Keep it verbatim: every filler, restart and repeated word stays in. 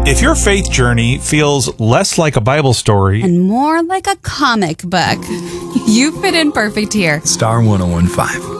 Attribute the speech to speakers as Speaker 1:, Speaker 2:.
Speaker 1: If your faith journey feels less like a Bible story
Speaker 2: and more like a comic book, you fit in perfect here.
Speaker 3: Star one oh one five.